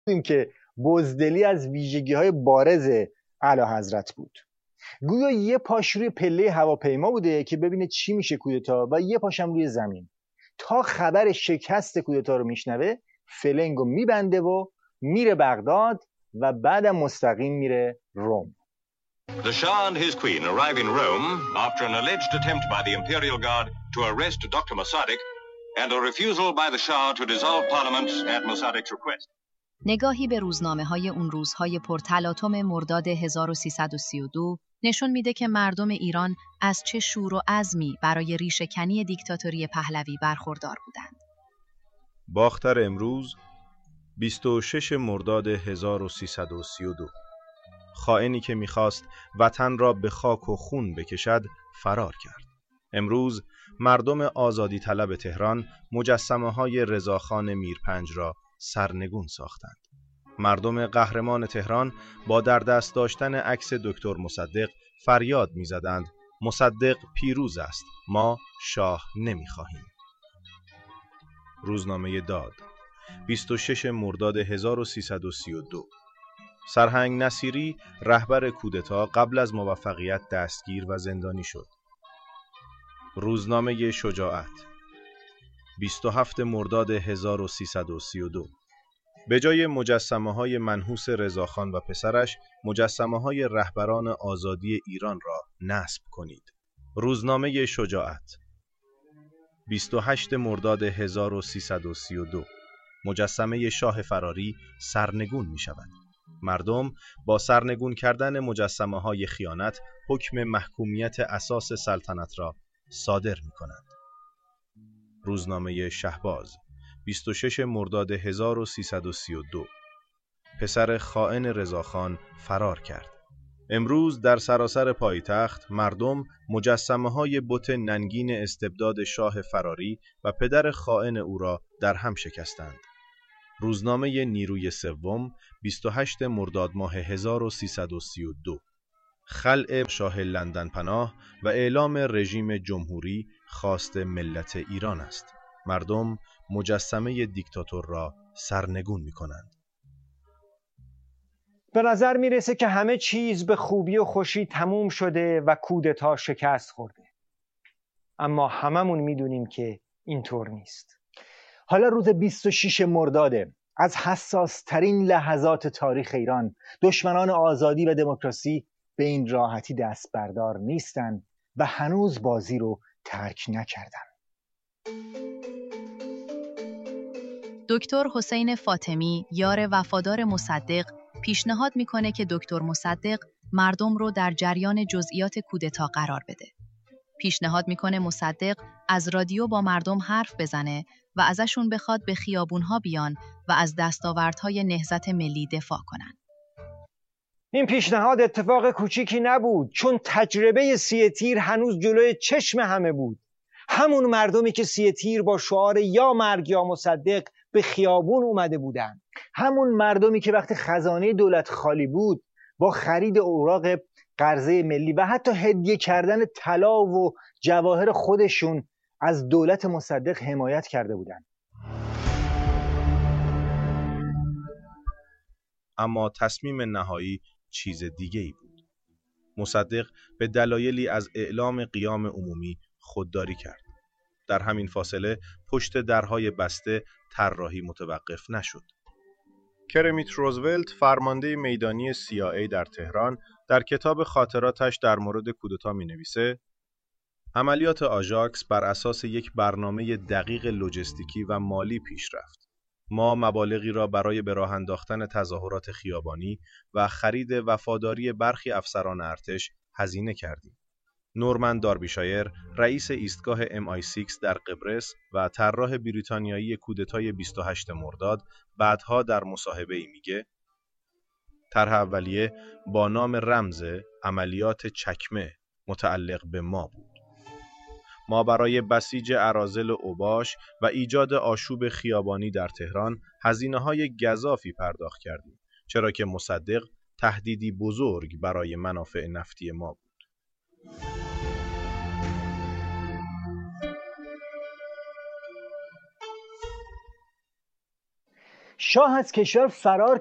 دیدیم که بزدلی از ویژگی‌های بارز اعلیحضرت بود. گویا یه پاش روی پله هواپیما بوده که ببینه چی میشه کودتا و یه پاشم روی زمین. تا خبر شکست کودتا رو میشنوه فلنگو میبنده و میره بغداد و بعدم مستقیم میره روم. The Shah and his queen arrive in Rome after an alleged attempt by the Imperial Guard to arrest Dr. Mossadegh and a refusal by the Shah to dissolve Parliament at Mossadegh's request. نگاهی به روزنامه‌های اون روزهای پرتلاطم مرداد 1332 نشون میده که مردم ایران از چه شور و عزمی برای ریشه‌کنی دیکتاتوری پهلوی برخوردار بودند. باختر امروز 26 مرداد 1332 خائنی که میخواست وطن را به خاک و خون بکشد فرار کرد. امروز مردم آزادی طلب تهران مجسمه‌های رضاخان میرپنج را سرنگون ساختند. مردم قهرمان تهران با در دست داشتن عکس دکتر مصدق فریاد می‌زدند مصدق پیروز است، ما شاه نمی‌خواهیم. روزنامه داد 26 مرداد 1332 سرهنگ نصیری رهبر کودتا قبل از موفقیت دستگیر و زندانی شد. روزنامه شجاعت 27 مرداد 1332 به جای مجسمه‌های منحوس رضاخان و پسرش مجسمه‌های رهبران آزادی ایران را نصب کنید. روزنامه شجاعت 28 مرداد 1332 مجسمه شاه فراری سرنگون می شود. مردم با سرنگون کردن مجسمه‌های خیانت حکم محکومیت اساس سلطنت را صادر می کنند. روزنامه شهباز 26 مرداد 1332 پسر خائن رضاخان فرار کرد. امروز در سراسر پایتخت مردم مجسمه‌های بت ننگین استبداد شاه فراری و پدر خائن او را در هم شکستند. روزنامه نیروی سوم 28 مرداد ماه 1332 خلع شاه لندن پناه و اعلام رژیم جمهوری خواست ملت ایران است. مردم مجسمه دیکتاتور را سرنگون می کنند. به نظر میرسه که همه چیز به خوبی و خوشی تموم شده و کودتا شکست خورده. اما هممون میدونیم که اینطور نیست. حالا روز 26 مرداده، از حساس ترین لحظات تاریخ ایران. دشمنان آزادی و دموکراسی به این راحتی دست بردار نیستن و هنوز بازی رو ترک نکردن. دکتر حسین فاطمی، یار وفادار مصدق، پیشنهاد میکنه که دکتر مصدق مردم رو در جریان جزئیات کودتا قرار بده. پیشنهاد میکنه مصدق از رادیو با مردم حرف بزنه و ازشون بخواد به خیابونها بیان و از دستاوردهای نهضت ملی دفاع کنن. این پیشنهاد اتفاق کوچیکی نبود، چون تجربه سی تیر هنوز جلوی چشم همه بود. همون مردمی که سی تیر با شعار یا مرگ یا مصدق به خیابون اومده بودن، همون مردمی که وقتی خزانه دولت خالی بود با خرید اوراق قرضه ملی و حتی هدیه کردن طلا و جواهر خودشون از دولت مصدق حمایت کرده بودند. اما تصمیم نهایی چیز دیگه‌ای بود. مصدق به دلایلی از اعلام قیام عمومی خودداری کرد. در همین فاصله پشت درهای بسته طراحی متوقف نشد. کرمیت روزولت، فرمانده میدانی CIA در تهران، در کتاب خاطراتش در مورد کودتا می‌نویسه: عملیات آژاکس بر اساس یک برنامه دقیق لوجستیکی و مالی پیش رفت. ما مبالغی را برای به راه انداختن تظاهرات خیابانی و خرید وفاداری برخی افسران ارتش هزینه کردیم. نورمن داربیشایر، رئیس ایستگاه MI6 در قبرس و طراح بریتانیایی کودتای 28 مرداد، بعدها در مصاحبه‌ای میگه: طرح اولیه با نام رمز عملیات چکمه متعلق به ما بود. ما برای بسیج اراذل اوباش و ایجاد آشوب خیابانی در تهران هزینه‌های گزافی پرداخت کردیم، چرا که مصدق تهدیدی بزرگ برای منافع نفتی ما بود. شاه از کشور فرار